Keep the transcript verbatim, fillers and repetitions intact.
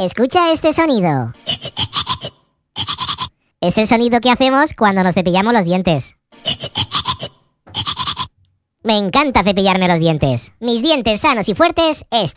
Escucha este sonido. Es el sonido que hacemos cuando nos cepillamos los dientes. Me encanta cepillarme los dientes. Mis dientes sanos y fuertes están...